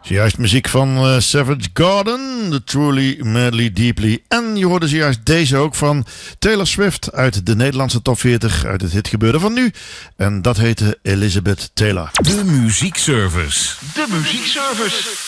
Juist muziek van Savage Garden, The Truly, Madly, Deeply. En je hoorde zojuist deze ook van Taylor Swift uit de Nederlandse top 40, uit het hitgebeuren van nu. En dat heette Elizabeth Taylor. De muziekservice. De muziekservice.